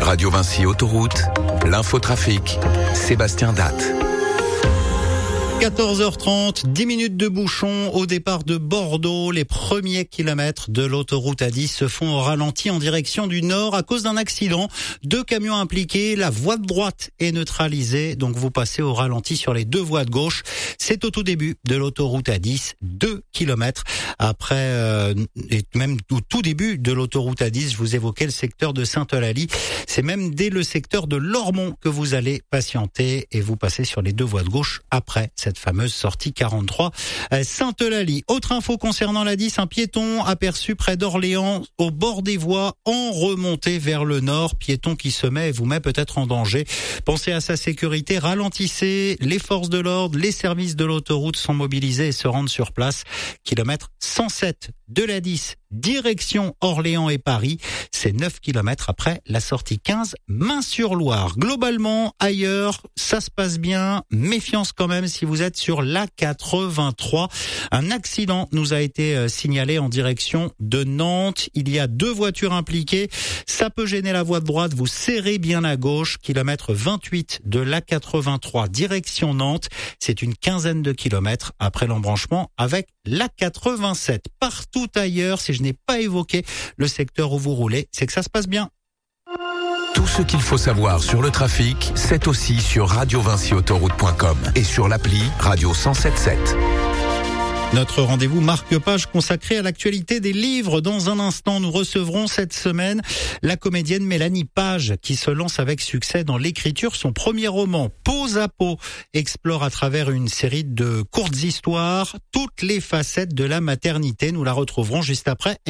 Radio Vinci Autoroute, l'infotrafic, Sébastien Datte. 14h30, 10 minutes de bouchon au départ de Bordeaux. Les premiers kilomètres de l'autoroute A10 se font au ralenti en direction du nord à cause d'un accident. 2 camions impliqués, la voie de droite est neutralisée, donc vous passez au ralenti sur les 2 voies de gauche. C'est au tout début de l'autoroute A10, 2 kilomètres après, et même au tout début de l'autoroute A10, je vous évoquais le secteur de Sainte-Eulalie. C'est même dès le secteur de Lormont que vous allez patienter et vous passez sur les 2 voies de gauche après cette fameuse sortie 43 Sainte-Eulalie. Autre info concernant l'A10, un piéton aperçu près d'Orléans au bord des voies en remontée vers le nord. Piéton qui se met et vous met peut-être en danger. Pensez à sa sécurité, ralentissez. Les forces de l'ordre, les services de l'autoroute sont mobilisés et se rendent sur place. Kilomètre 107 de l'A10, direction Orléans et Paris. C'est 9 kilomètres après la sortie 15 Main-sur-Loire. Globalement, ailleurs, ça se passe bien. Méfiance quand même si vous êtes sur l'A83. Un accident nous a été signalé en direction de Nantes. Il y a 2 voitures impliquées. Ça peut gêner la voie de droite. Vous serrez bien à gauche. Kilomètre 28 de l'A83, direction Nantes. C'est une quinzaine de kilomètres après l'embranchement avec l'A87. Partout ailleurs, si je n'ai pas évoqué le secteur où vous roulez, c'est que ça se passe bien. Tout ce qu'il faut savoir sur le trafic, c'est aussi sur radiovinciautoroute.com et sur l'appli Radio 107.7. Notre rendez-vous marque-page consacré à l'actualité des livres. Dans un instant, nous recevrons cette semaine la comédienne Mélanie Page qui se lance avec succès dans l'écriture. Son premier roman, Peau à peau, explore à travers une série de courtes histoires toutes les facettes de la maternité. Nous la retrouverons juste après.